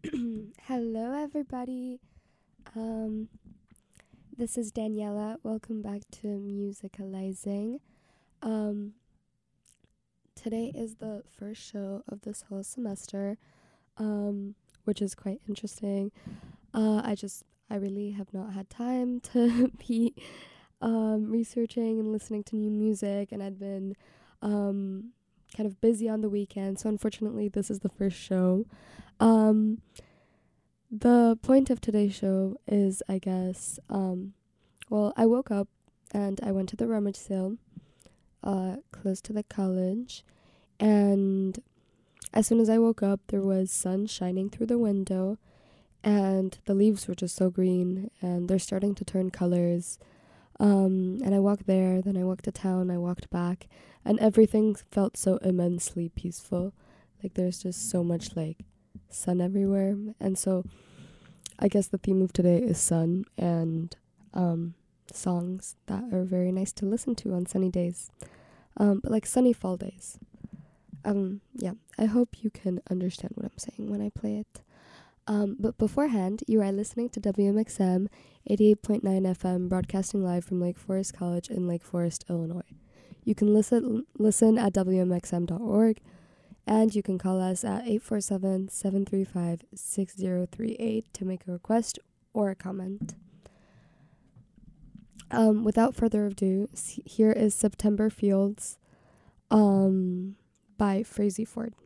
Hello, everybody. Um, this is Daniela. Welcome back to Musicalizing. Um, Today is the first show of this whole semester, which is quite interesting. I really have not had time to be researching and listening to new music, and I'd been kind of busy on the weekend. So unfortunately, this is the first show. The point of today's show is, I guess, I woke up and I went to the rummage sale, close to the college, and as soon as I woke up, there was sun shining through the window, and the leaves were just so green, and they're starting to turn colors. And I walked there, then I walked to town, I walked back, and everything felt so immensely peaceful. Like, there's just so much, sun everywhere, and so I guess the theme of today is sun and songs that are very nice to listen to on sunny days, but like sunny fall days. Yeah, I hope you can understand what I'm saying when I play it. But beforehand, you are listening to WMXM 88.9 FM, broadcasting live from Lake Forest College in Lake Forest, Illinois. You can listen at WMXM.org, and you can call us at 847-735-6038 to make a request or a comment. Without further ado, here is September Fields by Frazee Ford.